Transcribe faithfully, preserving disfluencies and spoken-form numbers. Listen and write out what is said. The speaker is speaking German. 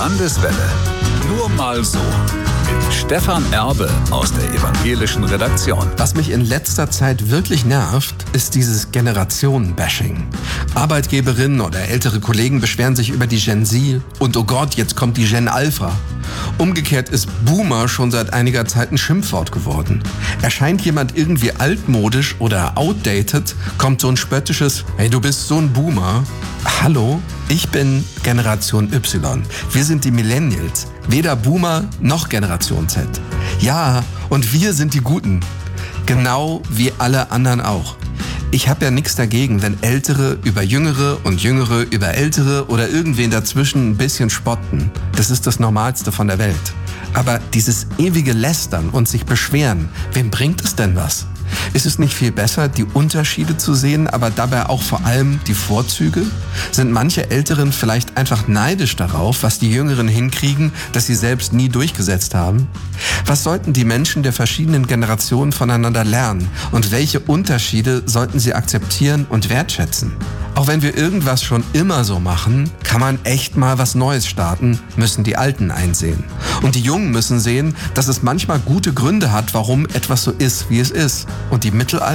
Landeswelle. Nur mal so. Mit Stefan Erbe aus der evangelischen Redaktion. Was mich in letzter Zeit wirklich nervt, ist dieses Generationen-Bashing. Arbeitgeberinnen oder ältere Kollegen beschweren sich über die Gen Z und oh Gott, jetzt kommt die Gen Alpha. Umgekehrt ist Boomer schon seit einiger Zeit ein Schimpfwort geworden. Erscheint jemand irgendwie altmodisch oder outdated, kommt so ein spöttisches „Hey, du bist so ein Boomer." Hallo, ich bin Generation Y. Wir sind die Millennials. Weder Boomer noch Generation Z. Ja, und wir sind die Guten. Genau wie alle anderen auch. Ich habe ja nichts dagegen, wenn Ältere über Jüngere und Jüngere über Ältere oder irgendwen dazwischen ein bisschen spotten. Das ist das Normalste von der Welt. Aber dieses ewige Lästern und sich beschweren, wem bringt es denn was? Ist es nicht viel besser, die Unterschiede zu sehen, aber dabei auch vor allem die Vorzüge? Sind manche Älteren vielleicht einfach neidisch darauf, was die Jüngeren hinkriegen, das sie selbst nie durchgesetzt haben? Was sollten die Menschen der verschiedenen Generationen voneinander lernen? Und welche Unterschiede sollten sie akzeptieren und wertschätzen? Auch wenn wir irgendwas schon immer so machen, kann man echt mal was Neues starten, müssen die Alten einsehen. Und die Jungen müssen sehen, dass es manchmal gute Gründe hat, warum etwas so ist, wie es ist. Und die Mittelalter